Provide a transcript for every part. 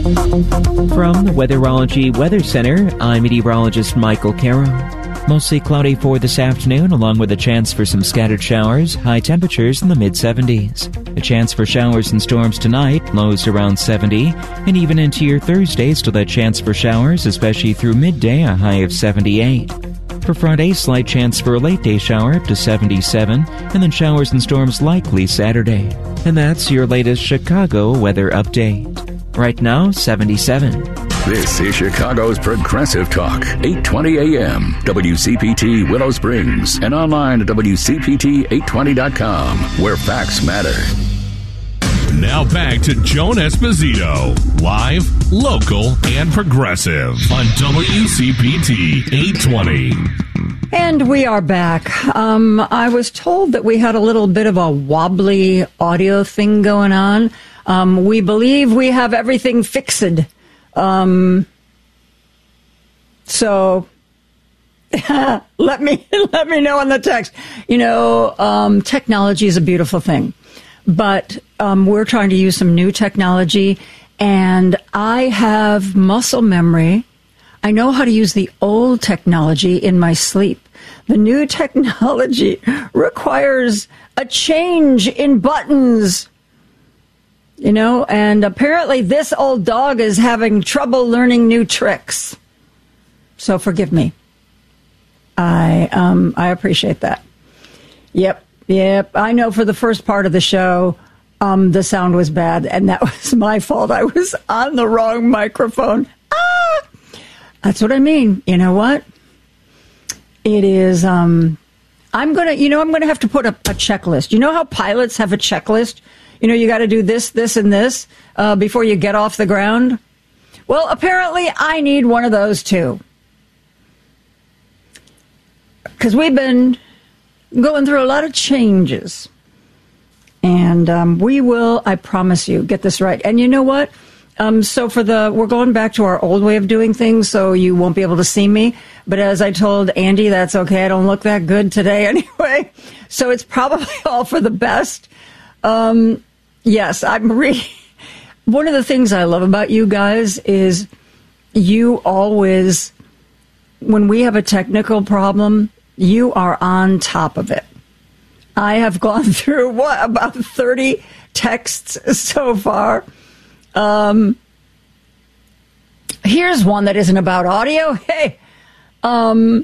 From the Weatherology Weather Center, I'm meteorologist Michael Carroll. Mostly cloudy for this afternoon, along with a chance for some scattered showers, high temperatures in the mid-70s. A chance for showers and storms tonight, lows around 70, and even into your Thursday, still that chance for showers, especially through midday, a high of 78. For Friday, slight chance for a late-day shower up to 77, and then showers and storms likely Saturday. And that's your latest Chicago weather update. Right now, 77. This is Chicago's Progressive Talk, 820 AM, WCPT Willow Springs, and online at WCPT820.com, where facts matter. Now back to Joan Esposito, live, local, and progressive on WCPT 820. And we are back. I was told that we had a little bit of a wobbly audio thing going on. We believe we have everything fixed. So let me know on the text. Technology is a beautiful thing, but we're trying to use some new technology, and I have muscle memory. I know how to use the old technology in my sleep. The new technology requires a change in buttons. And apparently this old dog is having trouble learning new tricks. So forgive me. I appreciate that. Yep. I know for the first part of the show, the sound was bad, and that was my fault. I was on the wrong microphone. That's what I mean. You know what? It is, I'm going to have to put a checklist. You know how pilots have a checklist? You got to do this, this, and this before you get off the ground. Well, apparently I need one of those too. Because we've been going through a lot of changes. And we will, I promise you, get this right. And you know what? So we're going back to our old way of doing things, so you won't be able to see me. But as I told Andy, that's okay. I don't look that good today anyway. So it's probably all for the best. Yes, one of the things I love about you guys is you always, when we have a technical problem, you are on top of it. I have gone through, about 30 texts so far. Here's one that isn't about audio. Hey, hi,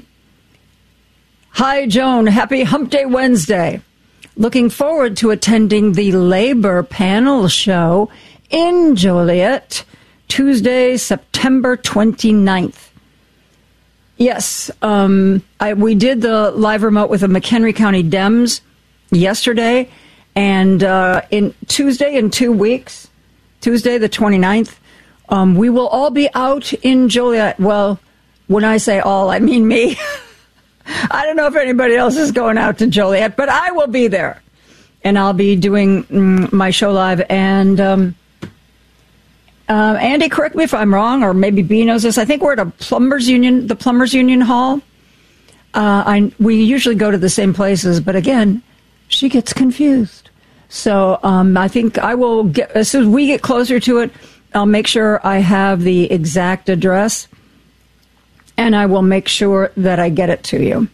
Joan. Happy Hump Day Wednesday. Looking forward to attending the Labor Panel Show in Joliet, Tuesday, September 29th. Yes, we did the live remote with the McHenry County Dems yesterday, and in 2 weeks, Tuesday the 29th, we will all be out in Joliet. Well, when I say all, I mean me. I don't know if anybody else is going out to Joliet, but I will be there. And I'll be doing my show live. And Andy, correct me if I'm wrong, or maybe B knows this. I think we're at the Plumbers Union Hall. We usually go to the same places, but again, she gets confused. So I think I will get, as soon as we get closer to it, I'll make sure I have the exact address, and I will make sure that I get it to you.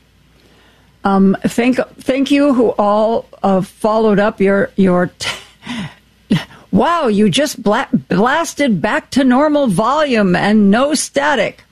Thank you who all followed up your wow, you just blasted back to normal volume and no static.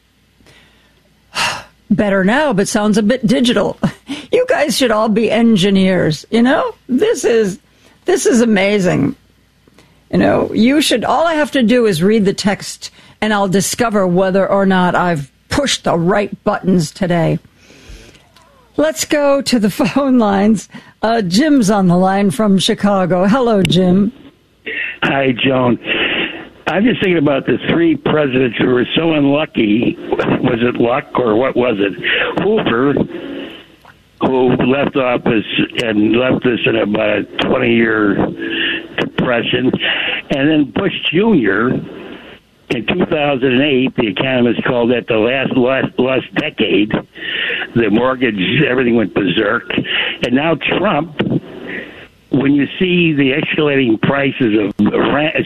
Better now, but sounds a bit digital. You guys should all be engineers, This is amazing. You should, all I have to do is read the text, and I'll discover whether or not I've pushed the right buttons today. Let's go to the phone lines. Jim's on the line from Chicago. Hello, Jim. Hi, Joan. I'm just thinking about the three presidents who were so unlucky. Was it luck or what was it? Hoover, who left office and left us in about a 20-year depression. And then Bush Jr., in 2008, the economists called that the last decade. The mortgage, everything went berserk. And now Trump, when you see the escalating prices of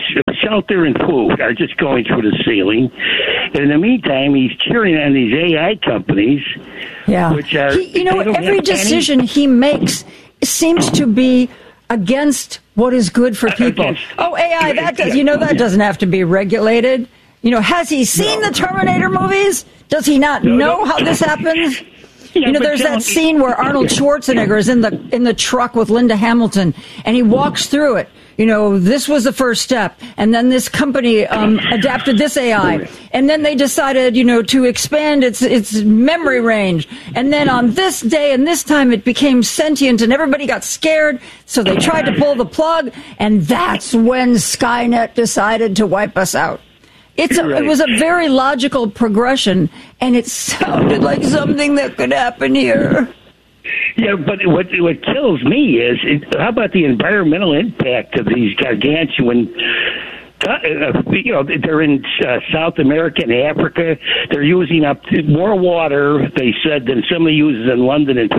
shelter and food are just going through the ceiling. And in the meantime, he's cheering on these AI companies, which are... every decision he makes seems to be against what is good for people. AI, that doesn't have to be regulated. Has he seen the Terminator movies? Does he not know how this happens? There's that scene where Arnold Schwarzenegger is in the truck with Linda Hamilton, and he walks through it. This was the first step, and then this company adapted this AI, and then they decided, to expand its memory range, and then on this day and this time it became sentient, and everybody got scared, so they tried to pull the plug, and that's when Skynet decided to wipe us out. It was a very logical progression, and it sounded like something that could happen here. Yeah, but what kills me is, how about the environmental impact of these gargantuan... they're in South America and Africa. They're using up more water, they said, than somebody uses in London in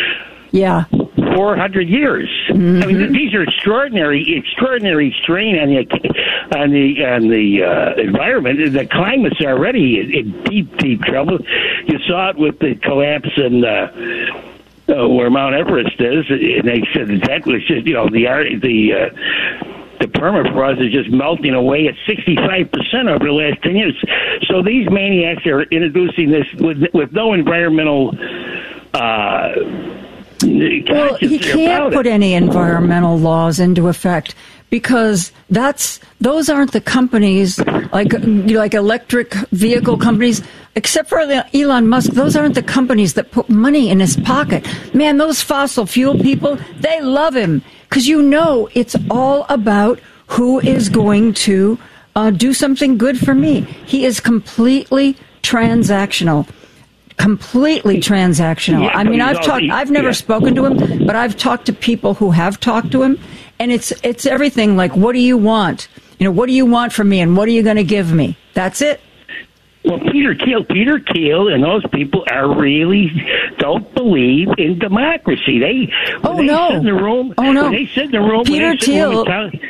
400 years. Mm-hmm. I mean, these are extraordinary strain on the environment. The climate's already in deep trouble. You saw it with the collapse in where Mount Everest is, and they said that was just the permafrost is just melting away at 65% over the last 10 years. So these maniacs are introducing this with no environmental. Well, he can't put any environmental laws into effect because those aren't the companies like electric vehicle companies, except for Elon Musk. Those aren't the companies that put money in his pocket. Man, those fossil fuel people, they love him because it's all about who is going to do something good for me. He is completely transactional. Yeah, I mean, I've never spoken to him, but I've talked to people who have talked to him, and it's everything like, what do you want? What do you want from me, and what are you going to give me? That's it. Well, Peter Thiel and those people really don't believe in democracy. They sit in the room. Peter Thiel,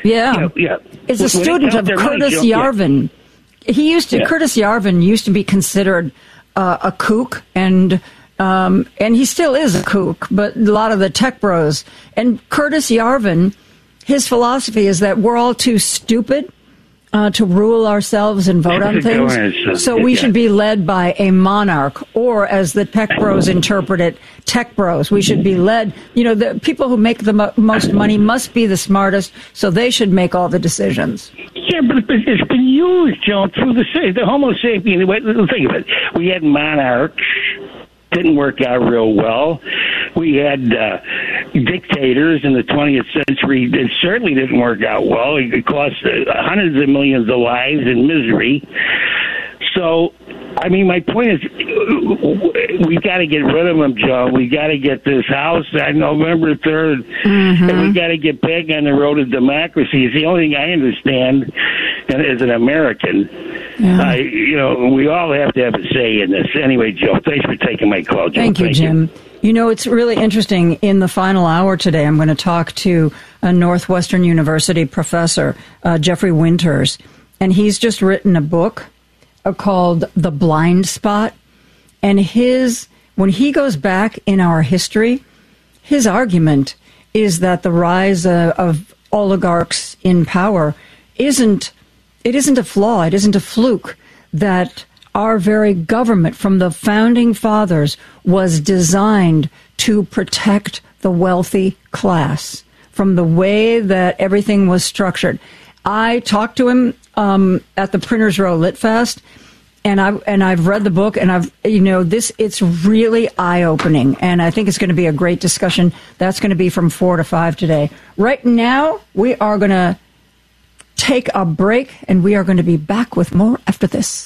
is a student of Curtis Yarvin. Curtis Yarvin used to be considered a kook, and he still is a kook, but a lot of the tech bros. And Curtis Yarvin, his philosophy is that we're all too stupid to rule ourselves and vote on things. So we should be led by a monarch, or as the tech bros interpret it, tech bros. We should be led, the people who make the most money must be the smartest, so they should make all the decisions. Yeah, but it's been used, Joan, through the Homo sapien. Think of it. We had monarchs. Didn't work out real well. We had dictators in the 20th century. It certainly didn't work out well. It cost hundreds of millions of lives in misery. So, I mean, my point is, we got to get rid of them, Joe. We got to get this house on November 3rd, and we got to get back on the road of democracy. It's the only thing I understand as an American. Yeah. We all have to have a say in this. Anyway, Joe, thanks for taking my call, Joe. Thank you, Jim. It's really interesting. In the final hour today, I'm going to talk to a Northwestern University professor, Jeffrey Winters, and he's just written a book called The Blind Spot. And when he goes back in our history, his argument is that the rise of oligarchs in power isn't a flaw, it isn't a fluke, that our very government from the founding fathers was designed to protect the wealthy class from the way that everything was structured. I talked to him at the Printers Row Lit Fest, and I've read the book, and it's really eye-opening, and I think it's going to be a great discussion. That's going to be from 4 to 5 today. Right now, we are going to take a break, and we are going to be back with more after this.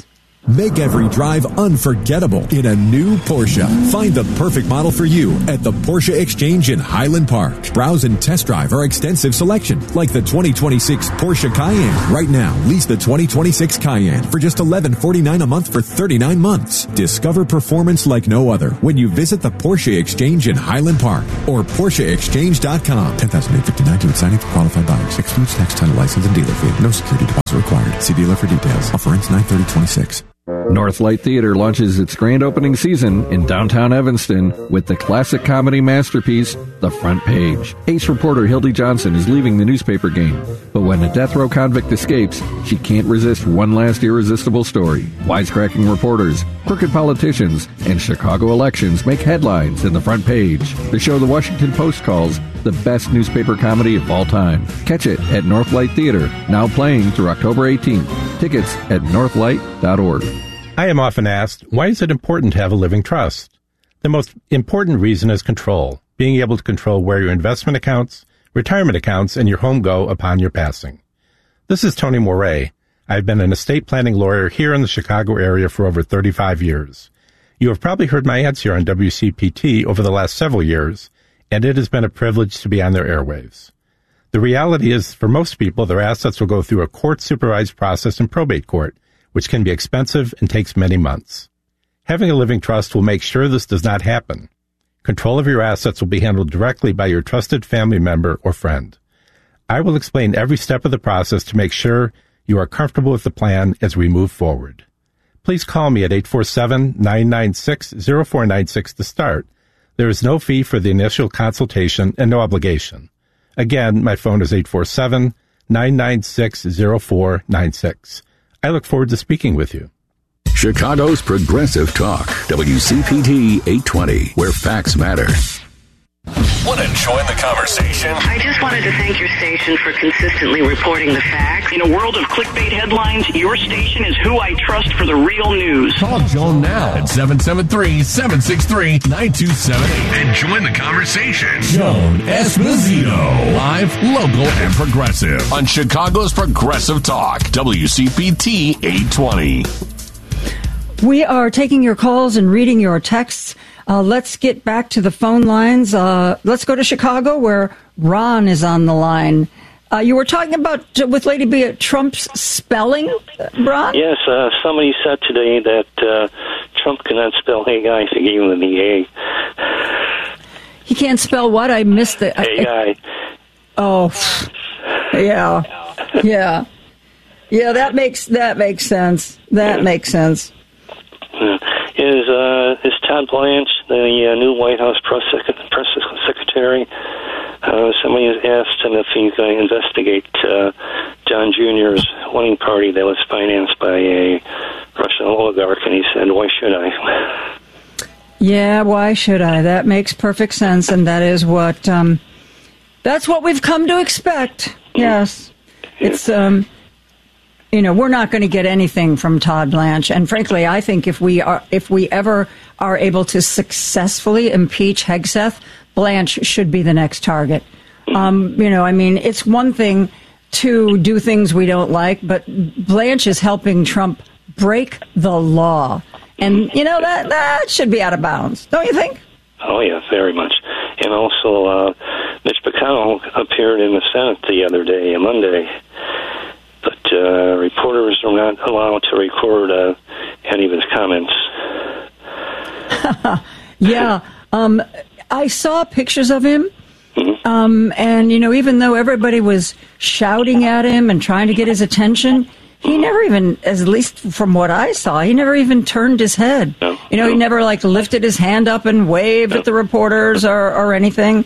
Make every drive unforgettable in a new Porsche. Find the perfect model for you at the Porsche Exchange in Highland Park. Browse and test drive our extensive selection, like the 2026 Porsche Cayenne. Right now, lease the 2026 Cayenne for just $1149 a month for 39 months. Discover performance like no other when you visit the Porsche Exchange in Highland Park or PorscheExchange.com. $10,859 to signing for qualified buyers. Excludes tax, title, license, and dealer fee. No security deposit required. See dealer for details. Offer ends 9/30/26. Northlight Theater launches its grand opening season in downtown Evanston with the classic comedy masterpiece, The Front Page. Ace reporter Hildy Johnson is leaving the newspaper game, but when a death row convict escapes, she can't resist one last irresistible story. Wisecracking reporters, crooked politicians, and Chicago elections make headlines in The Front Page. The show the Washington Post calls the best newspaper comedy of all time. Catch it at Northlight Theater, now playing through October 18th. Tickets at northlight.org. I am often asked, why is it important to have a living trust? The most important reason is control, being able to control where your investment accounts, retirement accounts, and your home go upon your passing. This is Tony Moret. I've been an estate planning lawyer here in the Chicago area for over 35 years. You have probably heard my ads here on WCPT over the last several years, and it has been a privilege to be on their airwaves. The reality is, for most people, their assets will go through a court-supervised process in probate court, which can be expensive and takes many months. Having a living trust will make sure this does not happen. Control of your assets will be handled directly by your trusted family member or friend. I will explain every step of the process to make sure you are comfortable with the plan as we move forward. Please call me at 847-996-0496 to start. There is no fee for the initial consultation and no obligation. Again, my phone is 847-996-0496. I look forward to speaking with you. Chicago's Progressive Talk, WCPT 820, where facts matter. Want to join the conversation? I just wanted to thank your station for consistently reporting the facts. In a world of clickbait headlines, your station is who I trust for the real news. Call Joan now at 773-763-9278 and join the conversation. Joan Esposito, live, local, and progressive on Chicago's Progressive Talk, WCPT 820. We are taking your calls and reading your texts. Let's get back to the phone lines. Let's go to Chicago, where Ron is on the line. You were talking about, with Lady B, Trump's spelling, Ron? Yes, somebody said today that Trump cannot spell hey guy, so he gave him the A. He can't spell what? I missed it. Hey guy. Oh, yeah. Yeah. Yeah, that makes sense. That makes sense. Is Todd Blanche, the new White House press secretary? Somebody has asked him if he's going to investigate John Jr.'s winning party that was financed by a Russian oligarch, and he said, "Why should I?" Yeah, why should I? That makes perfect sense, and that is what that's what we've come to expect. Yes, it's we're not going to get anything from Todd Blanche, and frankly, I think if we ever are able to successfully impeach Hegseth, Blanche should be the next target. It's one thing to do things we don't like, but Blanche is helping Trump break the law, and that should be out of bounds, don't you think? Oh yeah, very much. And also, Mitch McConnell appeared in the Senate the other day, Monday. But reporters are not allowed to record any of his comments. Yeah. I saw pictures of him. Mm-hmm. And, even though everybody was shouting at him and trying to get his attention, he never even, at least from what I saw, he never even turned his head. No, he never, lifted his hand up and waved at the reporters or anything.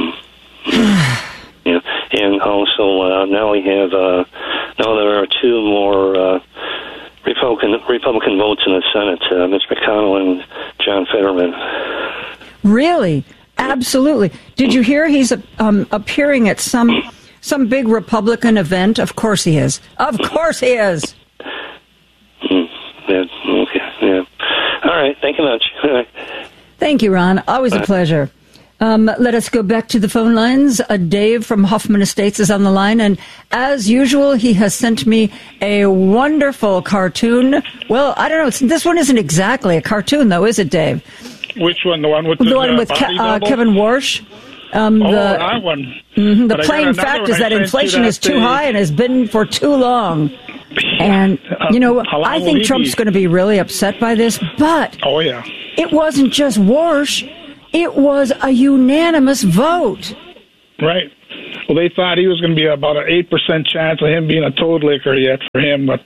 Yeah. And also, now we have... Now there are two more Republican votes in the Senate, Mitch McConnell and John Fetterman. Really? Absolutely. Did you hear he's appearing at some big Republican event? Of course he is. Of course he is. Yeah, okay. Yeah. All right. Thank you much. Thank you, Ron. Always a pleasure. Let us go back to the phone lines. Dave from Hoffman Estates is on the line, and as usual, he has sent me a wonderful cartoon. Well, I don't know. This one isn't exactly a cartoon, though, is it, Dave? Which one? The one with Kevin Warsh? That one. Mm-hmm, the plain fact is that inflation is too high and has been for too long. And, I think Trump's going to be really upset by this, but it wasn't just Warsh. It was a unanimous vote. Right. Well, they thought he was going to be about an 8% chance of him being a toad licker yet for him, but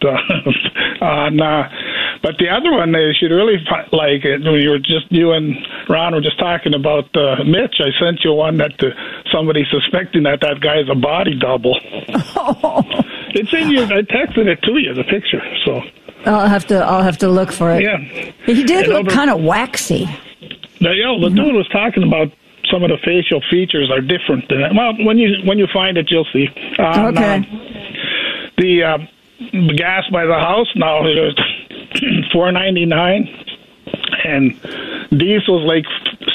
nah. But the other one, they should really like it. When you and Ron were just talking about Mitch, I sent you one that somebody suspecting that guy's a body double. It's in you. I texted it to you, the picture. So I'll have to look for it. Yeah, he did look kind of waxy. The dude was talking about some of the facial features are different than that. Well, when you find it, you'll see. Okay. The gas by the house now is $4.99, and diesel's like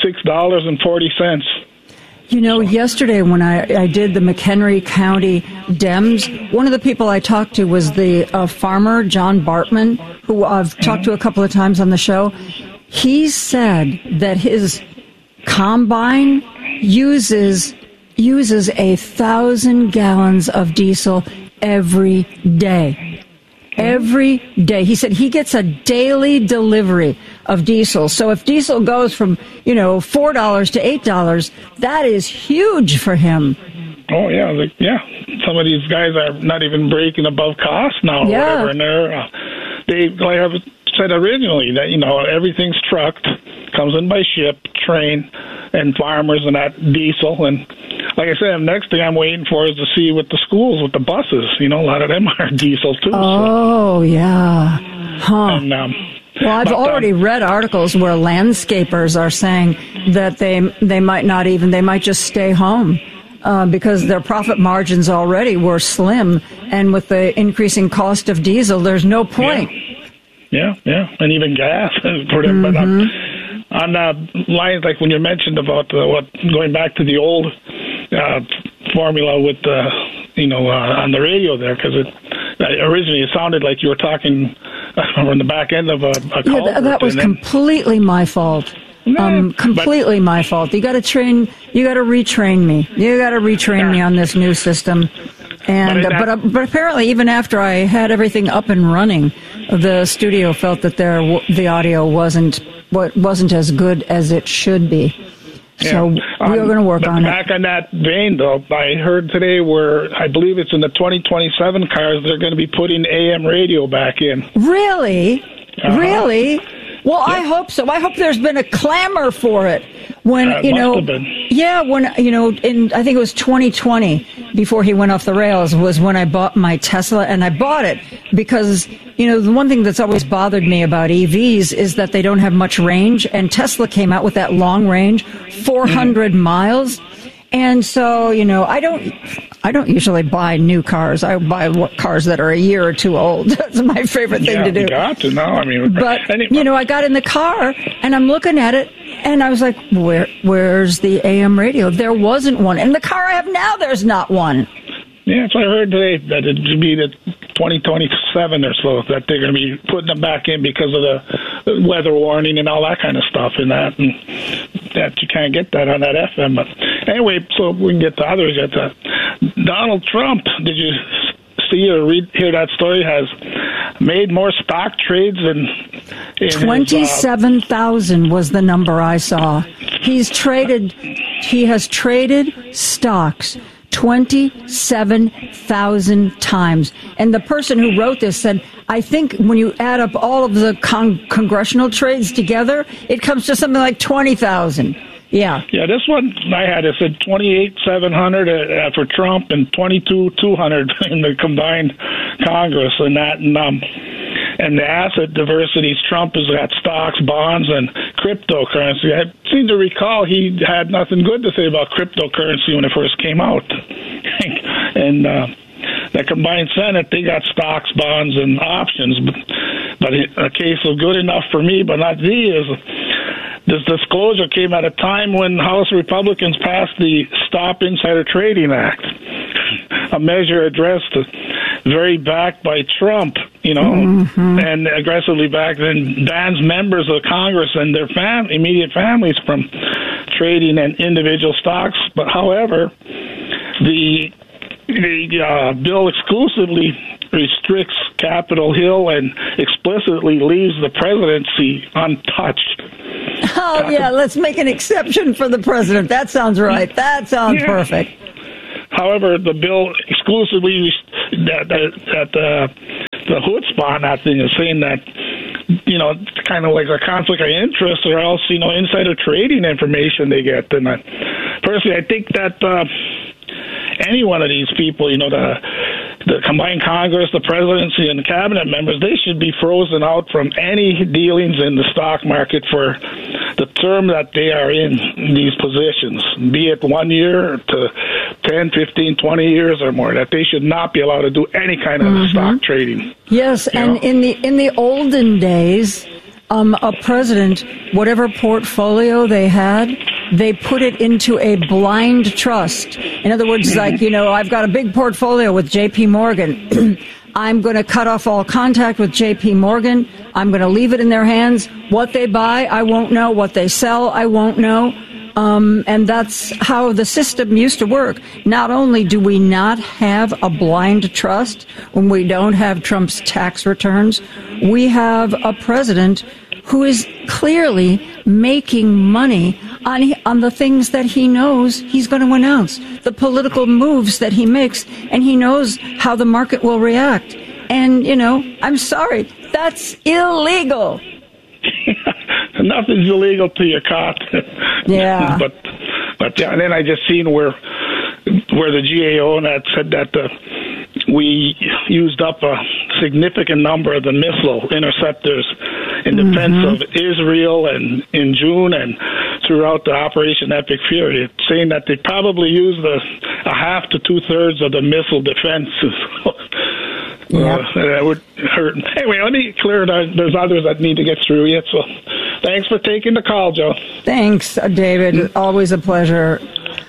$6.40. Yesterday when I did the McHenry County Dems, one of the people I talked to was the farmer, John Bartman, who I've talked to a couple of times on the show. He said that his combine uses 1,000 gallons of diesel every day. Every day. He said he gets a daily delivery of diesel. So if diesel goes from, $4 to $8, that is huge for him. Oh, yeah. Some of these guys are not even breaking above cost now. Yeah. Or whatever. And like I said originally, that, everything's trucked, comes in by ship, train, and farmers and that diesel. And like I said, the next thing I'm waiting for is to see with the schools, with the buses. A lot of them are diesel too. Oh, yeah. Huh. And, well, I've already read articles where landscapers are saying that they might just stay home because their profit margins already were slim, and with the increasing cost of diesel, there's no point. Yeah, and even gas. Mm-hmm. But on lines like when you mentioned about going back to the old formula with on the radio there, because originally it sounded like you were talking on the back end of a call. Yeah, that was completely my fault. Completely my fault. You got to retrain me. You got to retrain me on this new system. And but apparently, even after I had everything up and running, the studio felt that the audio wasn't as good as it should be. Yeah. So we are going to work on it. Back on that vein, though, I heard today where I believe it's in the 2027 cars, they're going to be putting AM radio back in. Really? Really? Well, I hope so. I hope there's been a clamor for it. When must have been. Yeah, when in I think it was 2020, before he went off the rails, was when I bought my Tesla, and I bought it because the one thing that's always bothered me about EVs is that they don't have much range, and Tesla came out with that long range, 400 miles. And so, I don't usually buy new cars. I buy cars that are a year or two old. That's my favorite thing to do. You got to know. But anyway. I got in the car and I'm looking at it, and I was like, "Where's the AM radio?" There wasn't one. In the car I have now, there's not one. Yeah, so I heard today that it would be the 2027 or so that they're going to be putting them back in because of the weather warning and all that kind of stuff and that you can't get that on that FM. But anyway, so we can get to others. Donald Trump, did you see or hear that story, has made more stock trades in 27,000 was the number I saw. He has traded stocks 27,000 times. And the person who wrote this said, I think when you add up all of the congressional trades together, it comes to something like 20,000. Yeah. Yeah, this one I had, it said 28,700 for Trump and 22,200 in the combined Congress and that. And the asset diversities, Trump has got stocks, bonds, and cryptocurrency. I seem to recall he had nothing good to say about cryptocurrency when it first came out. And the combined Senate, they got stocks, bonds, and options. But a case of good enough for me, but not thee, is this disclosure came at a time when House Republicans passed the Stop Insider Trading Act, a measure addressed very backed by Trump, and aggressively backed, and bans members of Congress and their immediate families from trading in individual stocks. But however, the bill exclusively restricts Capitol Hill and explicitly leaves the presidency untouched. Oh, yeah, let's make an exception for the president. That sounds right. That sounds perfect. However, the bill exclusively, the chutzpah on that thing is saying that, kind of like a conflict of interest, or else, insider trading information they get. And personally, I think that any one of these people, the combined Congress, the presidency, and the cabinet members, they should be frozen out from any dealings in the stock market for the term that they are in these positions, be it 1 year to 10, 15, 20 years or more, that they should not be allowed to do any kind of stock trading. Yes, and in the olden days, a president, whatever portfolio they had, they put it into a blind trust. In other words, like, I've got a big portfolio with J.P. Morgan. I'm going to cut off all contact with J.P. Morgan. I'm going to leave it in their hands. What they buy, I won't know. What they sell, I won't know. And that's how the system used to work. Not only do we not have a blind trust when we don't have Trump's tax returns, we have a president who is clearly making money on the things that he knows he's going to announce, the political moves that he makes, and he knows how the market will react. And, I'm sorry, that's illegal. Nothing's illegal till you're caught. Yeah. But and then I just seen where the GAO that said that we used up a significant number of the missile interceptors in defense of Israel, and in June and throughout the Operation Epic Fury, saying that they probably used a half to 2/3 of the missile defenses. That would hurt. Anyway, let me clear it out. There's others that need to get through yet. So thanks for taking the call, Joe. Thanks, David. Always a pleasure.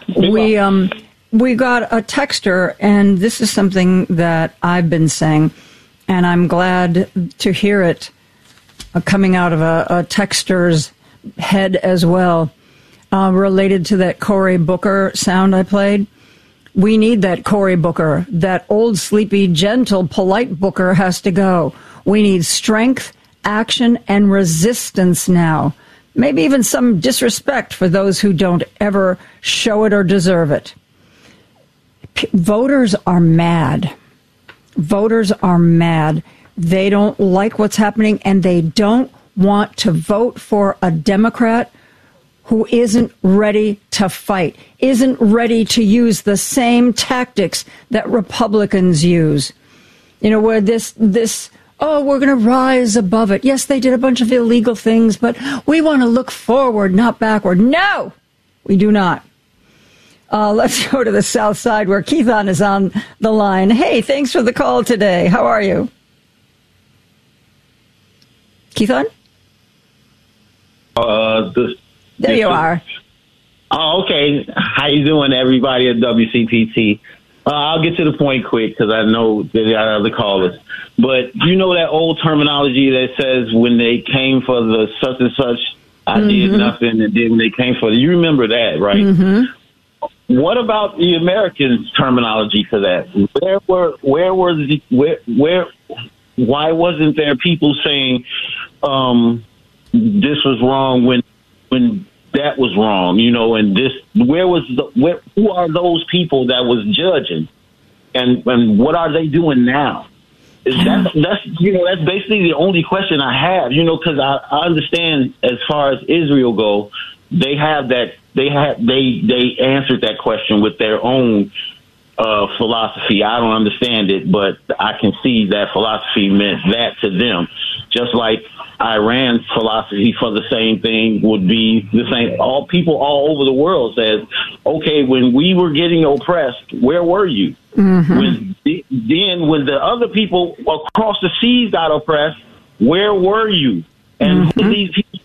We got a texter, and this is something that I've been saying, and I'm glad to hear it coming out of a texter's head as well, related to that Cory Booker sound I played. We need that Cory Booker. That old, sleepy, gentle, polite Booker has to go. We need strength, action, and resistance now. Maybe even some disrespect for those who don't ever show it or deserve it. Voters are mad. Voters are mad. They don't like what's happening, and they don't want to vote for a Democrat who isn't ready to fight, isn't ready to use the same tactics that Republicans use. Where this, we're going to rise above it. Yes, they did a bunch of illegal things, but we want to look forward, not backward. No, we do not. Let's go to the South Side where Keithon is on the line. Hey, thanks for the call today. How are you? Keithon? There you are. Oh, okay. How you doing, everybody at WCPT? I'll get to the point quick because I know there are other callers. But you know that old terminology that says when they came for the such and such, I did nothing, and then when they came for you remember that, right? What about the American terminology for that? Why wasn't there people saying this was wrong when that was wrong, and who are those people that was judging, and what are they doing now? That's basically the only question I have, because I understand as far as Israel go, they have that they answered that question with their own philosophy. I don't understand it, but I can see that philosophy meant that to them, just like Iran's philosophy for the same thing would be the same. All people all over the world says, okay, when we were getting oppressed, where were you? When the other people across the seas got oppressed, where were you? And who are these people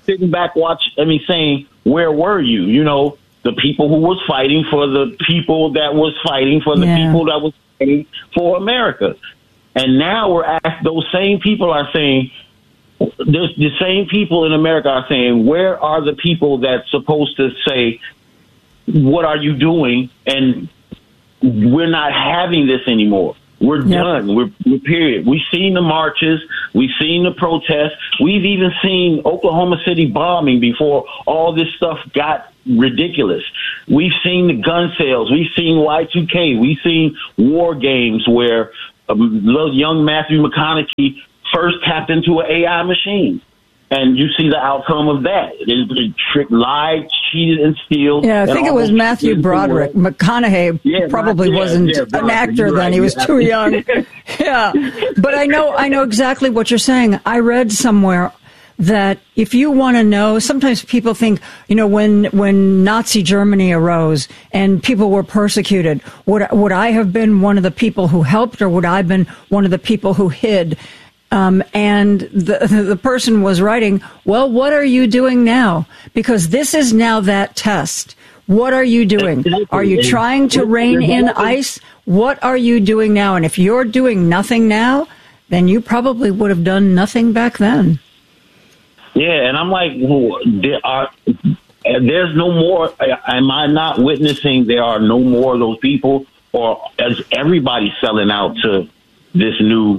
sitting back saying, where were you? You know, the people who was fighting for the people that was fighting for the people that was fighting for America. And now those same people are saying, the same people in America are saying, where are the people that's supposed to say, what are you doing? And we're not having this anymore. We're done. We're period. We've seen the marches. We've seen the protests. We've even seen Oklahoma City bombing before all this stuff got ridiculous. We've seen the gun sales. We've seen Y2K. We've seen war games where little young Matthew McConaughey first tapped into an AI machine. And you see the outcome of that. It tricked, lied, cheated, and steal. Yeah, I think it was Matthew Broderick. McConaughey probably wasn't an actor then. He was too young. Yeah. But I know exactly what you're saying. I read somewhere that if you want to know, sometimes people think, you know, when Nazi Germany arose and people were persecuted, would I have been one of the people who helped, or would I have been one of the people who hid? And the person was writing, well, what are you doing now? Because this is now that test. What are you doing? Are you trying to rein in ICE? What are you doing now? And if you're doing nothing now, then you probably would have done nothing back then. Yeah, and I'm like, there's no more. Am I not witnessing there are no more of those people? Or is everybody selling out to this new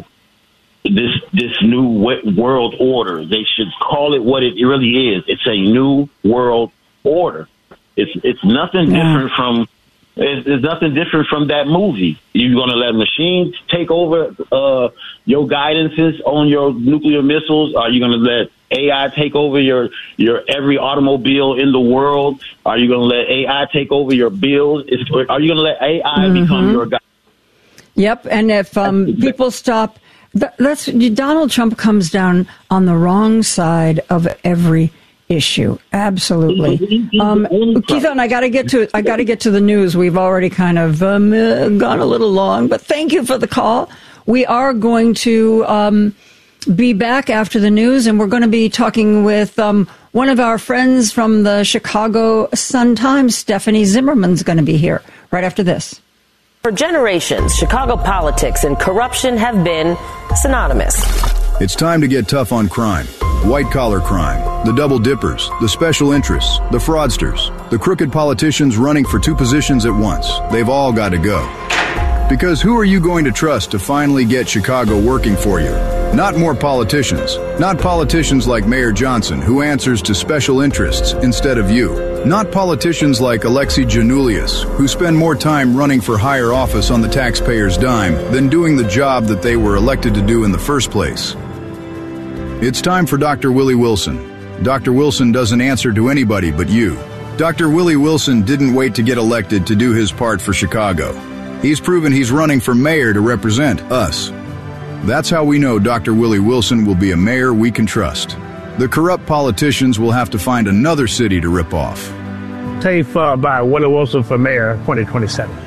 world order? They should call it what it really is. It's a new world order. It's nothing different from it's nothing different from that movie. You're going to let machines take over your guidances on your nuclear missiles? Are you going to let AI take over your every automobile in the world? Are you going to let AI take over your bills? Are you going to let AI become your guide? Yep, and if people stop. Donald Trump comes down on the wrong side of every issue. Absolutely. Keith, and I got to get to the news. We've already kind of gone a little long, but thank you for the call. We are going to be back after the news, and we're going to be talking with one of our friends from the Chicago Sun-Times. Stephanie Zimmerman's going to be here right after this. For generations, Chicago politics and corruption have been synonymous. It's time to get tough on crime. White-collar crime, the double dippers, the special interests, the fraudsters, the crooked politicians running for two positions at once. They've all got to go. Because who are you going to trust to finally get Chicago working for you? Not more politicians. Not politicians like Mayor Johnson, who answers to special interests instead of you. Not politicians like Alexei Janulius, who spend more time running for higher office on the taxpayer's dime than doing the job that they were elected to do in the first place. It's time for Dr. Willie Wilson. Dr. Wilson doesn't answer to anybody but you. Dr. Willie Wilson didn't wait to get elected to do his part for Chicago. He's proven he's running for mayor to represent us. That's how we know Dr. Willie Wilson will be a mayor we can trust. The corrupt politicians will have to find another city to rip off. Tape by Willie Wilson for mayor 2027.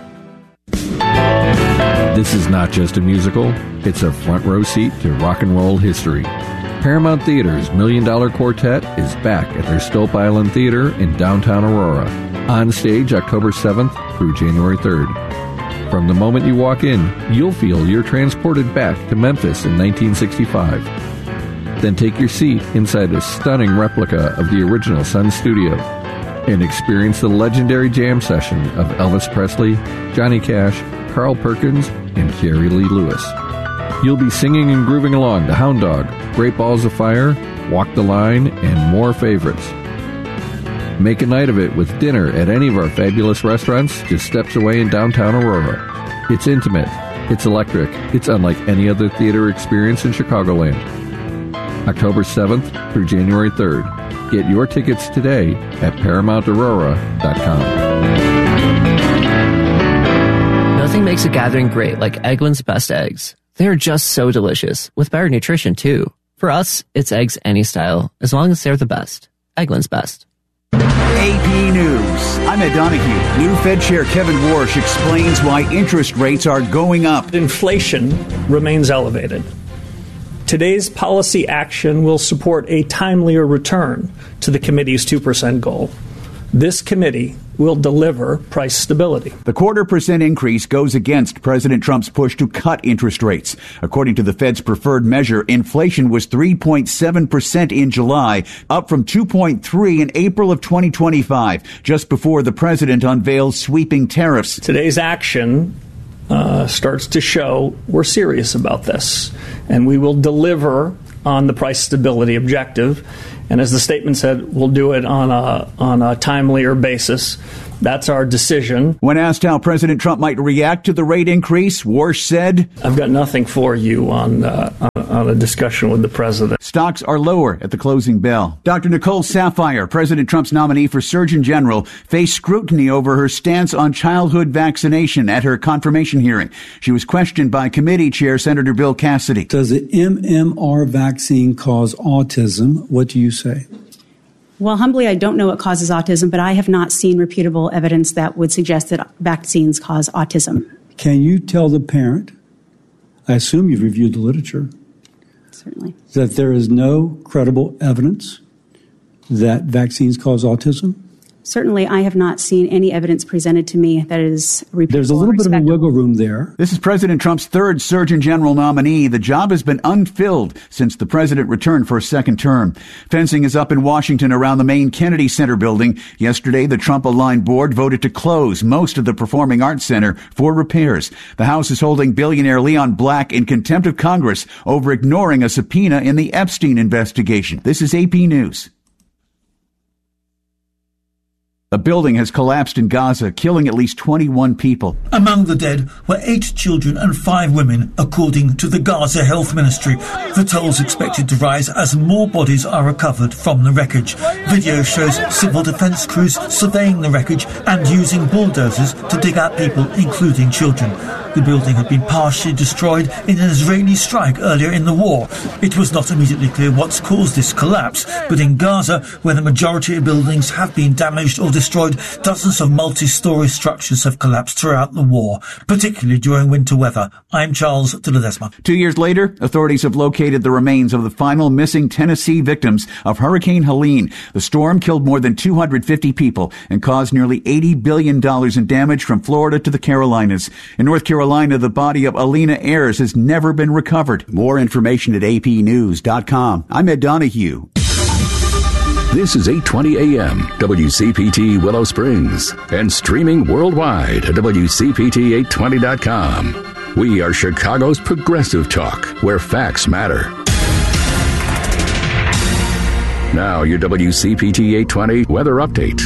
This is not just a musical, it's a front row seat to rock and roll history. Paramount Theater's $1 Million Quartet is back at their Stope Island Theater in downtown Aurora. On stage October 7th through January 3rd. From the moment you walk in, you'll feel you're transported back to Memphis in 1965. Then take your seat inside a stunning replica of the original Sun Studio and experience the legendary jam session of Elvis Presley, Johnny Cash, Carl Perkins, and Jerry Lee Lewis. You'll be singing and grooving along to Hound Dog, Great Balls of Fire, Walk the Line, and more favorites. Make a night of it with dinner at any of our fabulous restaurants just steps away in downtown Aurora. It's intimate, it's electric, it's unlike any other theater experience in Chicagoland. October 7th through January 3rd. Get your tickets today at ParamountAurora.com. Nothing makes a gathering great like Eggland's Best Eggs. They're just so delicious, with better nutrition too. For us, it's eggs any style, as long as they're the best. Eggland's Best. AP News. I'm Ed Donahue. New Fed Chair Kevin Warsh explains why interest rates are going up. Inflation remains elevated. Today's policy action will support a timelier return to the committee's 2% goal. This committee will deliver price stability. The 0.25% increase goes against President Trump's push to cut interest rates. According to the Fed's preferred measure, inflation was 3.7% in July, up from 2.3% in April of 2025, just before the president unveiled sweeping tariffs. Today's action starts to show we're serious about this, and we will deliver on the price stability objective. And as the statement said, we'll do it on a timelier basis. That's our decision. When asked how President Trump might react to the rate increase, Warsh said, I've got nothing for you on a discussion with the president. Stocks are lower at the closing bell. Dr. Nicole Saphier, President Trump's nominee for Surgeon General, faced scrutiny over her stance on childhood vaccination at her confirmation hearing. She was questioned by committee chair Senator Bill Cassidy. Does the MMR vaccine cause autism? What do you say? Well, humbly, I don't know what causes autism, but I have not seen reputable evidence that would suggest that vaccines cause autism. Can you tell the parent, I assume you've reviewed the literature, certainly, that there is no credible evidence that vaccines cause autism? Certainly, I have not seen any evidence presented to me that is reputable. There's a little bit of a wiggle room there. This is President Trump's third Surgeon General nominee. The job has been unfilled since the president returned for a second term. Fencing is up in Washington around the main Kennedy Center building. Yesterday, the Trump-aligned board voted to close most of the Performing Arts Center for repairs. The House is holding billionaire Leon Black in contempt of Congress over ignoring a subpoena in the Epstein investigation. This is AP News. A building has collapsed in Gaza, killing at least 21 people. Among the dead were 8 children and 5 women, according to the Gaza Health Ministry. The toll's expected to rise as more bodies are recovered from the wreckage. Video shows civil defense crews surveying the wreckage and using bulldozers to dig out people, including children. The building had been partially destroyed in an Israeli strike earlier in the war. It was not immediately clear what's caused this collapse, but in Gaza, where the majority of buildings have been damaged or destroyed, dozens of multi-story structures have collapsed throughout the war, particularly during winter weather. I'm Charles de Ledesma. 2 years later, authorities have located the remains of the final missing Tennessee victims of Hurricane Helene. The storm killed more than 250 people and caused nearly $80 billion in damage from Florida to the Carolinas. In North Carolina, the body of Alina Ayers has never been recovered. More information at apnews.com. I'm Ed Donahue. This is 820 AM, WCPT Willow Springs, and streaming worldwide at WCPT820.com. We are Chicago's progressive talk, where facts matter. Now, your WCPT 820 weather update.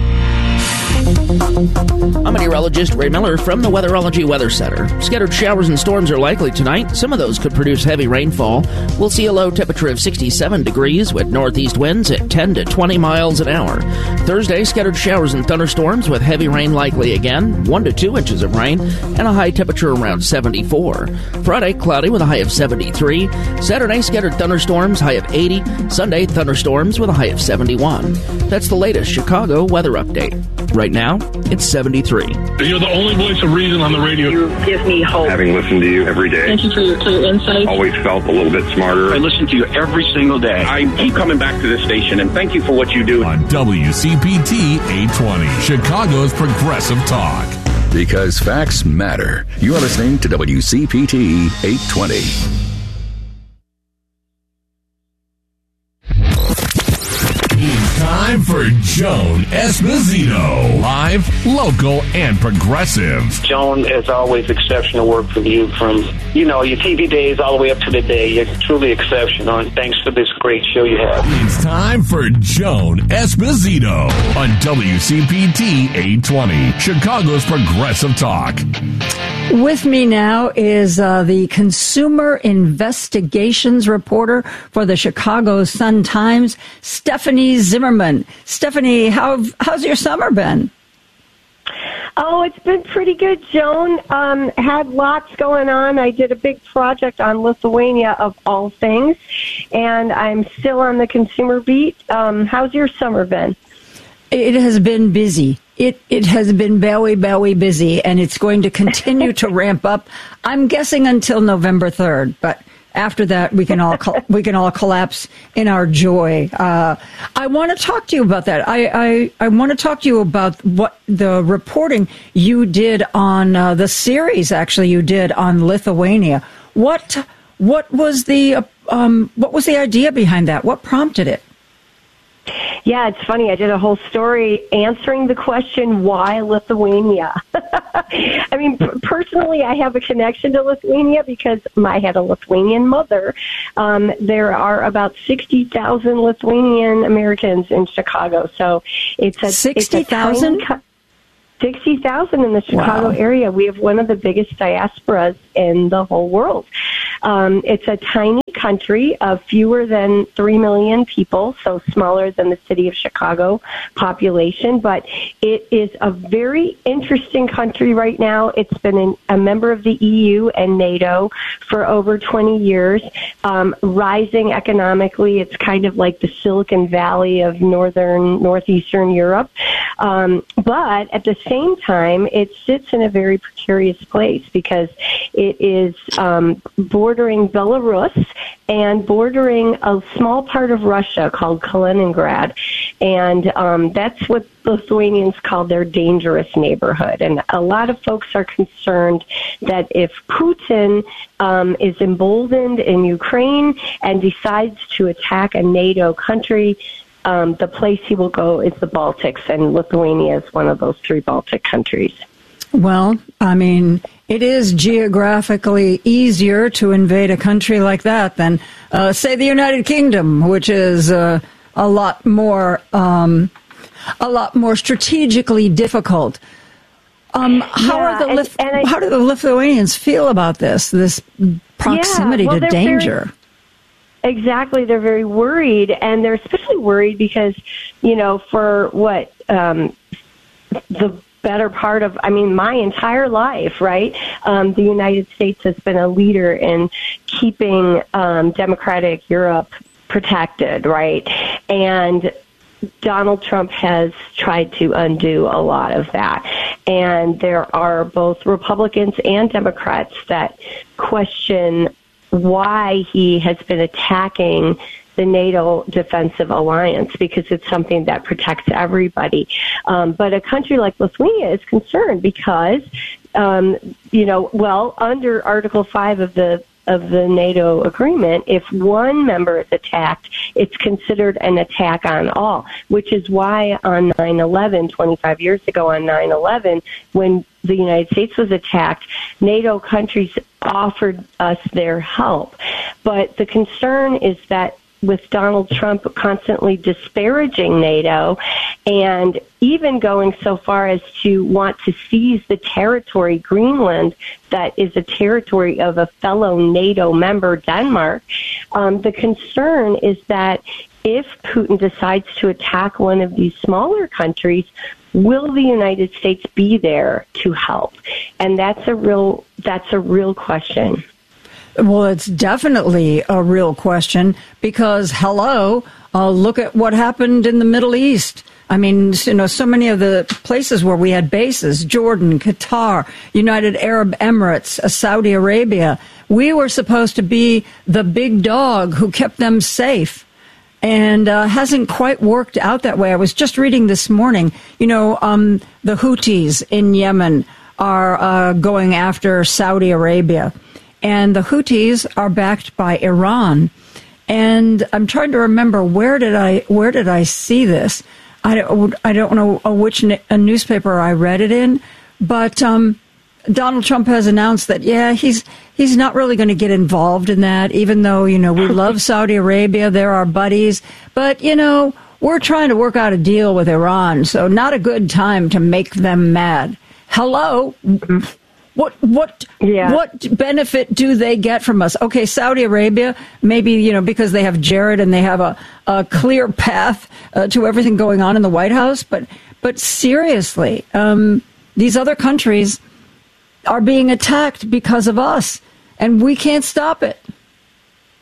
I'm meteorologist Ray Miller from the Weatherology Weather Center. Scattered showers and storms are likely tonight. Some of those could produce heavy rainfall. We'll see a low temperature of 67 degrees with northeast winds at 10 to 20 miles an hour. Thursday, scattered showers and thunderstorms with heavy rain likely again, 1 to 2 inches of rain, and a high temperature around 74. Friday, cloudy with a high of 73. Saturday, scattered thunderstorms, high of 80. Sunday, thunderstorms with a high of 71. That's the latest Chicago weather update. Right now, it's 73. You're the only voice of reason on the radio. You give me hope. Having listened to you every day. Thank you for your clear insight. Always felt a little bit smarter. I listen to you every single day. I keep coming back to this station, and thank you for what you do. On WCPT 820, Chicago's Progressive Talk. Because facts matter. You are listening to WCPT 820. Time for Joan Esposito. Live, local, and progressive. Joan, as always, exceptional work from you from, your TV days all the way up to the day. You're truly exceptional, and thanks for this great show you have. It's time for Joan Esposito on WCPT 820, Chicago's Progressive Talk. With me now is the consumer investigations reporter for the Chicago Sun-Times, Stephanie Zimmerman. Stephanie, how's your summer been? Oh, it's been pretty good, Joan. Had lots going on. I did a big project on Lithuania, of all things, and I'm still on the consumer beat. How's your summer been? It has been busy. It has been very, very busy, and it's going to continue to ramp up, I'm guessing, until November 3rd. But after that, we can all collapse in our joy. I want to talk to you about that. I want to talk to you about what the reporting you did on the series. Actually, you did on Lithuania. What was the idea behind that? What prompted it? Yeah, it's funny. I did a whole story answering the question, why Lithuania? I mean, personally, I have a connection to Lithuania because I had a Lithuanian mother. There are about 60,000 Lithuanian Americans in Chicago. So it's a 60,000? 60,000 in the Chicago area. We have one of the biggest diasporas in the whole world. It's a tiny country of fewer than 3 million people, so smaller than the city of Chicago population, but it is a very interesting country right now. It's been a member of the EU and NATO for over 20 years, rising economically. It's kind of like the Silicon Valley of northeastern Europe. But at the same time, it sits in a very precarious place because it is bordering Belarus and bordering a small part of Russia called Kaliningrad. And that's what Lithuanians call their dangerous neighborhood. And a lot of folks are concerned that if Putin is emboldened in Ukraine and decides to attack a NATO country, the place he will go is the Baltics, and Lithuania is one of those 3 Baltic countries. Well, I mean, it is geographically easier to invade a country like that than, say, the United Kingdom, which is a lot more strategically difficult. How do the Lithuanians feel about this proximity to danger? Exactly. They're very worried, and they're especially worried because, for what the better part of, my entire life, right? The United States has been a leader in keeping democratic Europe protected, right? And Donald Trump has tried to undo a lot of that. And there are both Republicans and Democrats that question why he has been attacking the NATO defensive alliance, because it's something that protects everybody. But a country like Lithuania is concerned because, under Article 5 of the NATO agreement, if one member is attacked, it's considered an attack on all, which is why on 9/11, 25 years ago on 9/11, when the United States was attacked, NATO countries offered us their help. But the concern is that with Donald Trump constantly disparaging NATO and even going so far as to want to seize the territory, Greenland, that is a territory of a fellow NATO member, Denmark, the concern is that if Putin decides to attack one of these smaller countries, will the United States be there to help? And that's a real question. Well, it's definitely a real question because, look at what happened in the Middle East. I mean, so many of the places where we had bases, Jordan, Qatar, United Arab Emirates, Saudi Arabia, we were supposed to be the big dog who kept them safe. And hasn't quite worked out that way. I was just reading this morning, the Houthis in Yemen are going after Saudi Arabia. And the Houthis are backed by Iran. And I'm trying to remember, where did I see this? I don't know which newspaper I read it in, but Donald Trump has announced that, he's not really going to get involved in that, even though, we love Saudi Arabia, they're our buddies. But, we're trying to work out a deal with Iran, so not a good time to make them mad. Hello? What benefit do they get from us? Okay, Saudi Arabia, maybe, because they have Jared and they have a clear path to everything going on in the White House. But seriously, these other countries are being attacked because of us, and we can't stop it.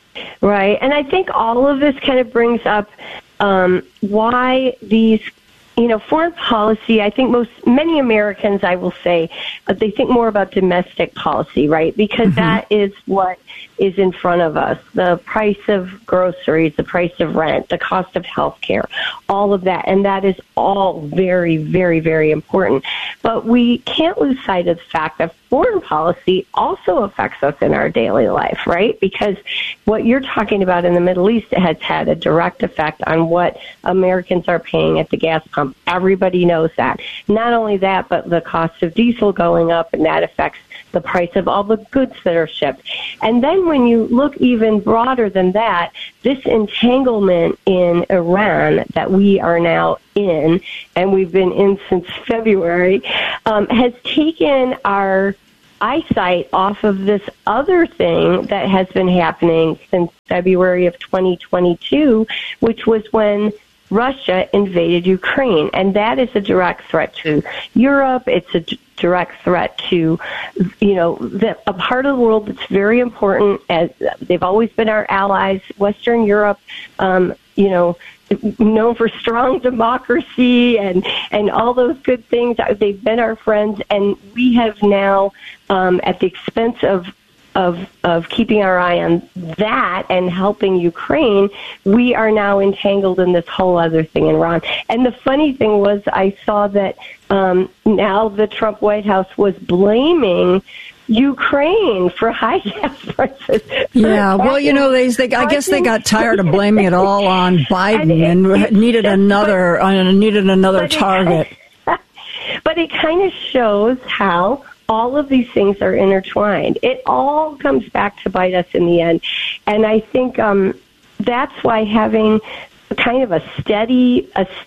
Right. And I think all of this kind of brings up why these foreign policy, I think many Americans, I will say, they think more about domestic policy, right? Because that is what is in front of us. The price of groceries, the price of rent, the cost of health care, all of that. And that is all very, very, very important. But we can't lose sight of the fact that foreign policy also affects us in our daily life, right? Because what you're talking about in the Middle East has had a direct effect on what Americans are paying at the gas pump. Everybody knows that. Not only that, but the cost of diesel going up, and that affects the price of all the goods that are shipped. And then when you look even broader than that, this entanglement in Iran that we are now in, and we've been in since February, has taken our eyesight off of this other thing that has been happening since February of 2022, which was when Russia invaded Ukraine. And that is a direct threat to Europe. It's a direct threat to, a part of the world that's very important, as they've always been our allies. Western Europe, known for strong democracy and all those good things. They've been our friends, and we have now, at the expense of keeping our eye on that and helping Ukraine, we are now entangled in this whole other thing in Iran. And the funny thing was, I saw that now the Trump White House was blaming Ukraine for high gas prices. Yeah, well, I guess they got tired of blaming it all on Biden and needed another target. But it kind of shows how all of these things are intertwined. It all comes back to bite us in the end. And I think that's why having kind of a steady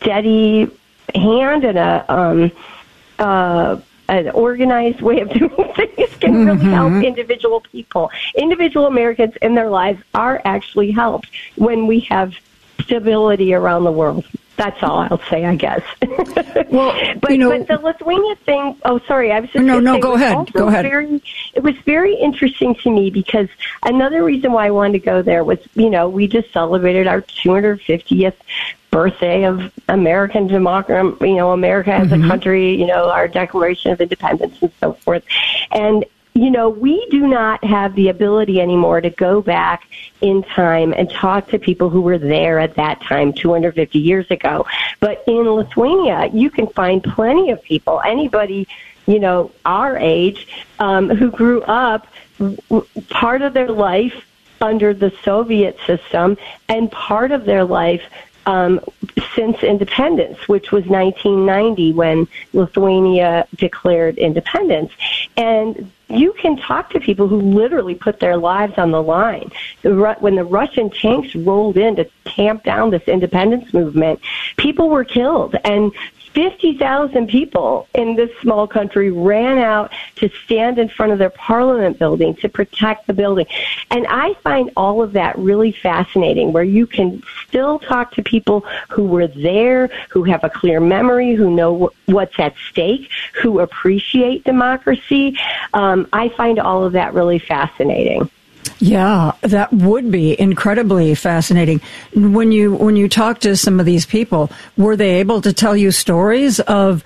hand and an organized way of doing things can really help individual people. Individual Americans in their lives are actually helped when we have stability around the world. That's all I'll say, I guess. Well, but the Lithuania thing, I was just go ahead. Go ahead. It was very interesting to me because another reason why I wanted to go there was, we just celebrated our 250th birthday of American democracy, America as a country, our Declaration of Independence and so forth. And we do not have the ability anymore to go back in time and talk to people who were there at that time 250 years ago. But in Lithuania, you can find plenty of people, anybody, our age, who grew up part of their life under the Soviet system and part of their life since independence, which was 1990 when Lithuania declared independence. And you can talk to people who literally put their lives on the line. When the Russian tanks rolled in to tamp down this independence movement, people were killed. And 50,000 people in this small country ran out to stand in front of their parliament building to protect the building. And I find all of that really fascinating, where you can still talk to people who were there, who have a clear memory, who know what's at stake, who appreciate democracy. I find all of that really fascinating. Yeah, that would be incredibly fascinating. When you talk to some of these people, were they able to tell you stories of,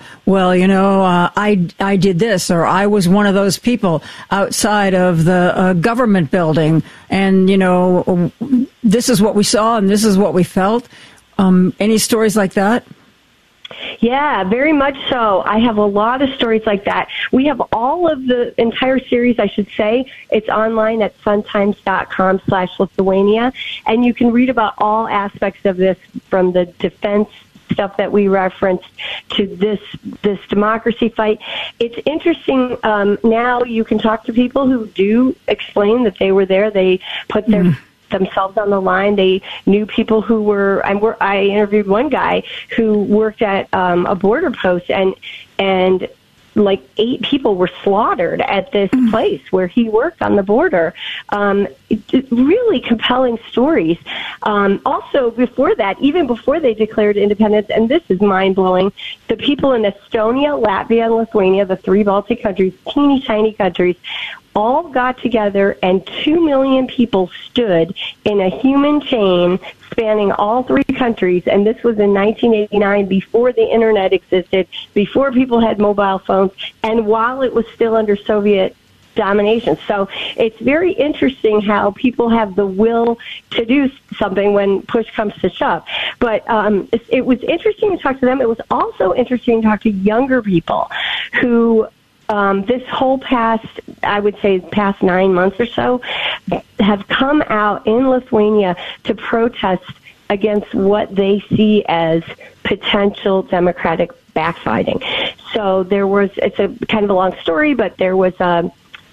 I did this, or I was one of those people outside of the government building, and, this is what we saw and this is what we felt? Any stories like that? Yeah, very much so. I have a lot of stories like that. We have all of the entire series, I should say. It's online at suntimes.com/Lithuania. And you can read about all aspects of this, from the defense stuff that we referenced to this democracy fight. It's interesting. Now you can talk to people who do explain that they were there. They put themselves on the line. They knew people who were. I interviewed one guy who worked at a border post, and like 8 people were slaughtered at this place where he worked on the border. Really compelling stories. Also, before that, even before they declared independence, and this is mind-blowing, the people in Estonia, Latvia, and Lithuania, the 3 Baltic countries, teeny tiny countries, all got together and 2 million people stood in a human chain spanning all 3 countries. And this was in 1989, before the internet existed, before people had mobile phones, and while it was still under Soviet domination. So it's very interesting how people have the will to do something when push comes to shove. But it was interesting to talk to them. It was also interesting to talk to younger people who this whole past 9 months or so have come out in Lithuania to protest against what they see as potential democratic backsliding. So it's a kind of a long story, but there was a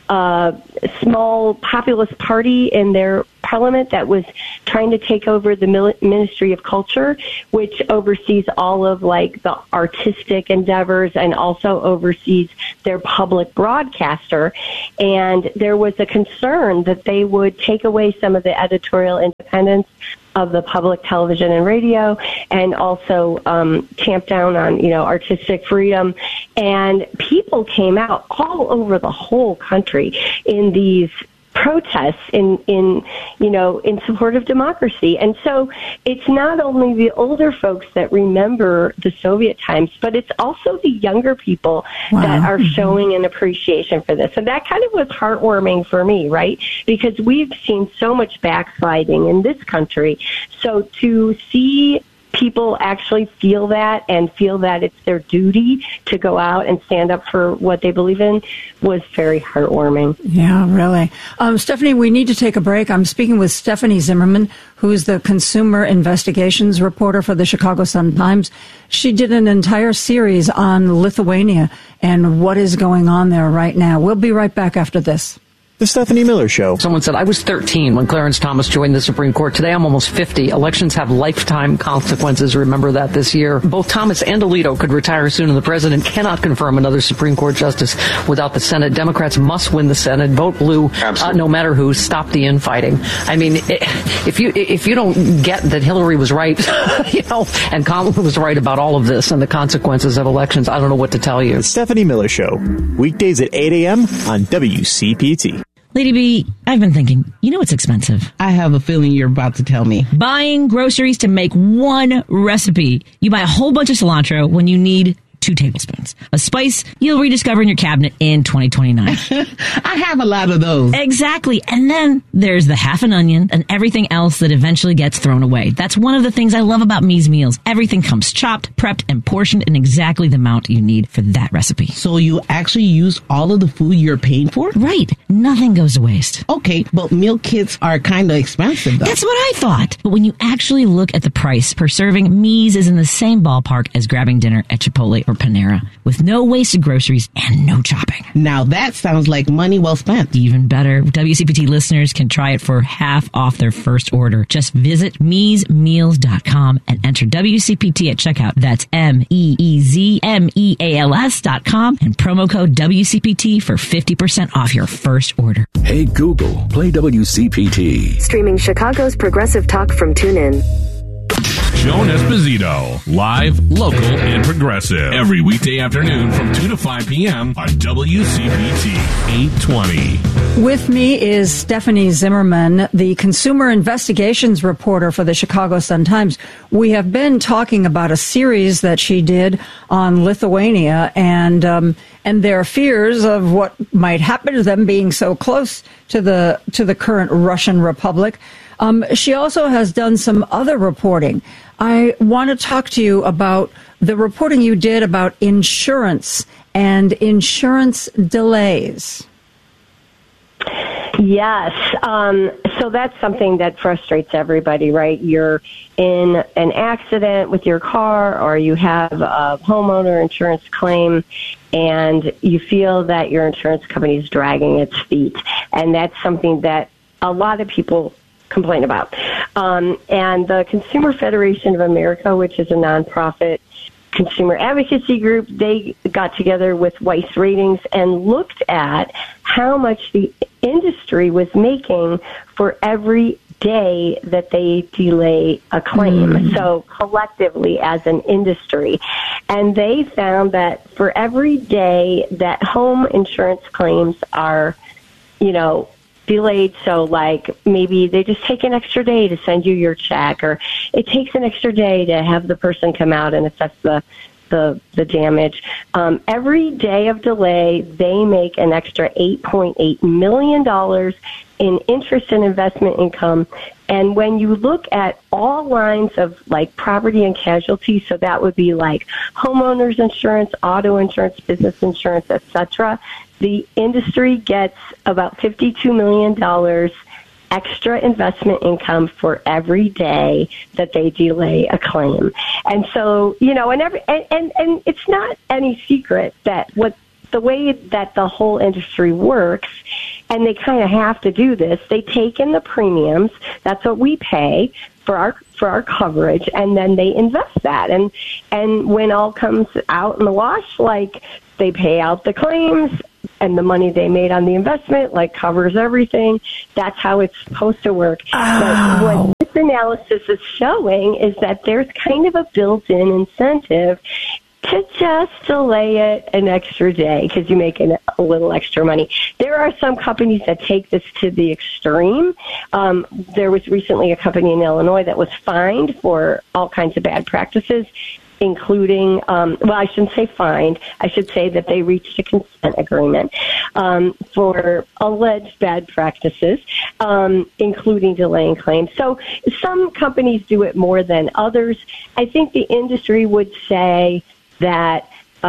small populist party in their parliament that was trying to take over the Ministry of Culture, which oversees all of the artistic endeavors and also oversees their public broadcaster. And there was a concern that they would take away some of the editorial independence of the public television and radio, and also tamp down on artistic freedom. And people came out all over the whole country in these protests in support of democracy. And so it's not only the older folks that remember the Soviet times, but it's also the younger people that are showing an appreciation for this. And that kind of was heartwarming for me, right? Because we've seen so much backsliding in this country. So to see people actually feel that and feel that it's their duty to go out and stand up for what they believe in was very heartwarming. Yeah, really. Stephanie, we need to take a break. I'm speaking with Stephanie Zimmerman, who's the consumer investigations reporter for the Chicago Sun-Times. She did an entire series on Lithuania and what is going on there right now. We'll be right back after this. The Stephanie Miller Show. Someone said, I was 13 when Clarence Thomas joined the Supreme Court. Today I'm almost 50. Elections have lifetime consequences. Remember that this year. Both Thomas and Alito could retire soon, and the president cannot confirm another Supreme Court justice without the Senate. Democrats must win the Senate. Vote blue, no matter who. Stop the infighting. I mean, if you don't get that Hillary was right, and Kamala was right about all of this and the consequences of elections, I don't know what to tell you. The Stephanie Miller Show. Weekdays at 8 a.m. on WCPT. Lady B, I've been thinking, what's expensive? I have a feeling you're about to tell me. Buying groceries to make one recipe. You buy a whole bunch of cilantro when you need 2 tablespoons. A spice you'll rediscover in your cabinet in 2029. I have a lot of those. Exactly. And then there's the half an onion and everything else that eventually gets thrown away. That's one of the things I love about Me's Meals. Everything comes chopped, prepped, and portioned in exactly the amount you need for that recipe. So you actually use all of the food you're paying for? Right. Nothing goes to waste. Okay, but meal kits are kind of expensive, though. That's what I thought. But when you actually look at the price per serving, Me's is in the same ballpark as grabbing dinner at Chipotle or Panera, with no wasted groceries and no chopping. Now that sounds like money well spent. Even better, WCPT listeners can try it for half off their first order. Just visit meesmeals.com and enter WCPT at checkout. That's MEEZMEALS.com and promo code WCPT for 50% off your first order. Hey Google, play WCPT. Streaming Chicago's progressive talk from TuneIn. Joan Esposito, live, local, and progressive. Every weekday afternoon from 2 to 5 p.m. on WCPT 820. With me is Stephanie Zimmerman, the consumer investigations reporter for the Chicago Sun-Times. We have been talking about a series that she did on Lithuania and their fears of what might happen to them being so close to the current Russian Republic. She also has done some other reporting. I want to talk to you about the reporting you did about insurance and insurance delays. Yes. So that's something that frustrates everybody, right? You're in an accident with your car or you have a homeowner insurance claim and you feel that your insurance company is dragging its feet. And that's something that a lot of people complain about. And the Consumer Federation of America, which is a nonprofit consumer advocacy group, they got together with Weiss Ratings and looked at how much the industry was making for every day that they delay a claim. So collectively as an industry. And they found that for every day that home insurance claims are delayed. So like maybe they just take an extra day to send you your check, or it takes an extra day to have the person come out and assess the damage. Every day of delay, they make an extra $8.8 million in interest and investment income. And when you look at all lines of like property and casualty, so that would be like homeowners insurance, auto insurance, business insurance, etc., the industry gets about $52 million extra investment income for every day that they delay a claim. And so, and it's not any secret that the way that the whole industry works, and they kind of have to do this, they take in the premiums, that's what we pay for our coverage, and then they invest that. And when all comes out in the wash, like they pay out the claims, and the money they made on the investment, like, covers everything. That's how it's supposed to work. But what this analysis is showing is that there's kind of a built-in incentive to just delay it an extra day because you make a little extra money. There are some companies that take this to the extreme. There was recently a company in Illinois that was fined for all kinds of bad practices, including, I shouldn't say fined. I should say that they reached a consent agreement for alleged bad practices, including delaying claims. So some companies do it more than others. I think the industry would say that,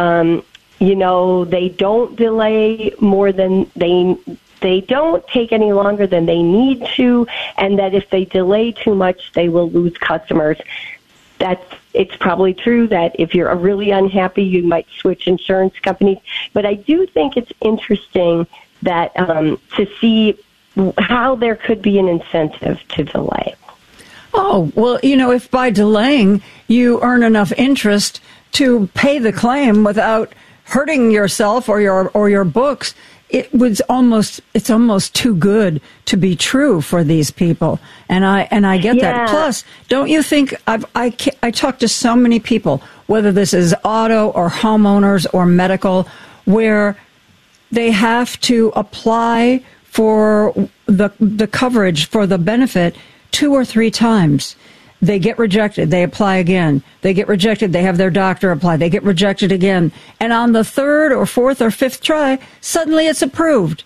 they don't delay more than they don't take any longer than they need to, and that if they delay too much, they will lose customers. It's probably true that if you're really unhappy, you might switch insurance companies. But I do think it's interesting that to see how there could be an incentive to delay. Oh, well, if by delaying you earn enough interest to pay the claim without hurting yourself or your books, it's almost too good to be true for these people, and I get that. Plus, don't you think I talk to so many people, whether this is auto or homeowners or medical, where they have to apply for the coverage for the benefit 2 or 3 times. They get rejected. They apply again. They get rejected. They have their doctor apply. They get rejected again. And on the 3rd or 4th or 5th try, suddenly it's approved.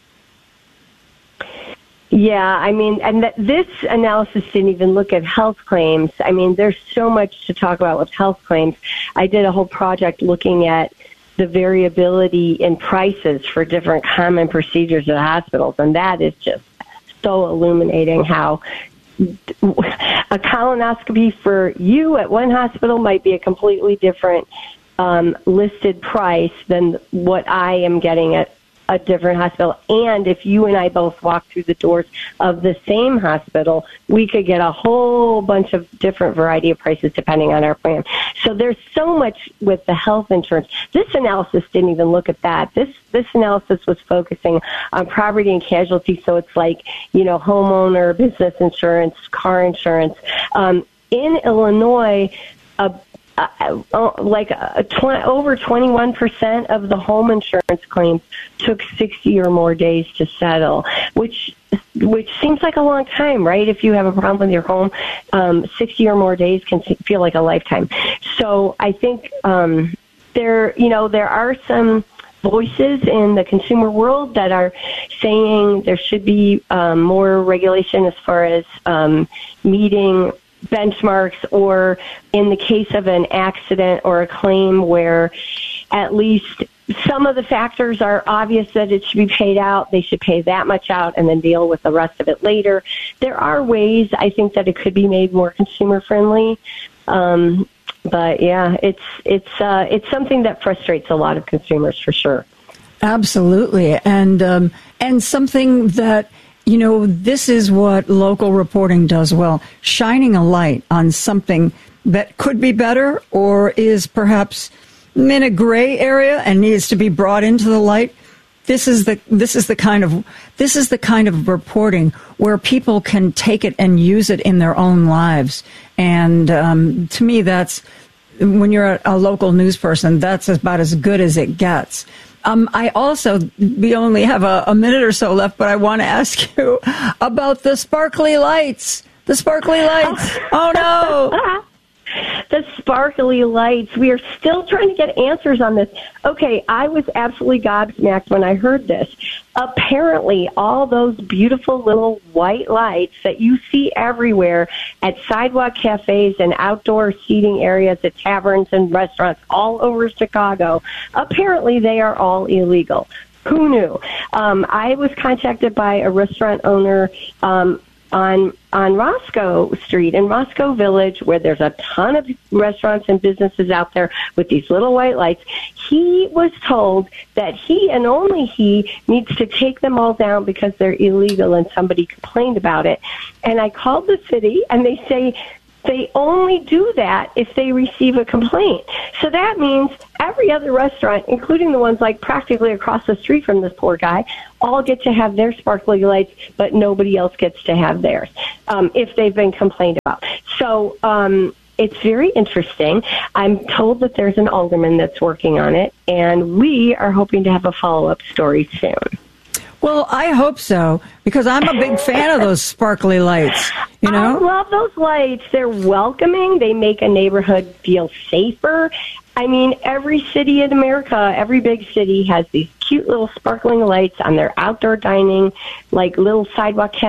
Yeah, and this analysis didn't even look at health claims. There's so much to talk about with health claims. I did a whole project looking at the variability in prices for different common procedures at hospitals, and that is just so illuminating how a colonoscopy for you at one hospital might be a completely different listed price than what I am getting at a different hospital. And if you and I both walk through the doors of the same hospital, we could get a whole bunch of different variety of prices depending on our plan. So there's so much with the health insurance. This analysis didn't even look at that. This analysis was focusing on property and casualty. So it's like, homeowner, business insurance, car insurance. In Illinois, over 21% of the home insurance claims took 60 or more days to settle, which seems like a long time, right? If you have a problem with your home, 60 or more days can feel like a lifetime. So I think there are some voices in the consumer world that are saying there should be more regulation as far as meeting benchmarks, or in the case of an accident or a claim where at least some of the factors are obvious that it should be paid out, they should pay that much out and then deal with the rest of it later. There are ways, I think, that it could be made more consumer friendly. But yeah, it's something that frustrates a lot of consumers for sure. Absolutely. And something that, this is what local reporting does well, shining a light on something that could be better or is perhaps in a gray area and needs to be brought into the light. This is the kind of reporting where people can take it and use it in their own lives. And to me, that's when you're a local news person, that's about as good as it gets. We only have a minute or so left, but I want to ask you about the sparkly lights. The sparkly lights. Oh, no. The sparkly lights. We are still trying to get answers on this. Okay, I was absolutely gobsmacked when I heard this. Apparently, all those beautiful little white lights that you see everywhere at sidewalk cafes and outdoor seating areas at taverns and restaurants all over Chicago, apparently they are all illegal. Who knew? I was contacted by a restaurant owner on Roscoe Street in Roscoe Village, where there's a ton of restaurants and businesses out there with these little white lights. He was told that he and only he needs to take them all down because they're illegal, and somebody complained about it. And I called the city, and they say they only do that if they receive a complaint. So that means every other restaurant, including the ones like practically across the street from this poor guy, all get to have their sparkly lights, but nobody else gets to have theirs if they've been complained about. So it's very interesting. I'm told that there's an alderman that's working on it, and we are hoping to have a follow-up story soon. Well, I hope so, because I'm a big fan of those sparkly lights, you know? I love those lights. They're welcoming. They make a neighborhood feel safer. I mean, every city in America, every big city has these cute little sparkling lights on their outdoor dining, like little sidewalk cafes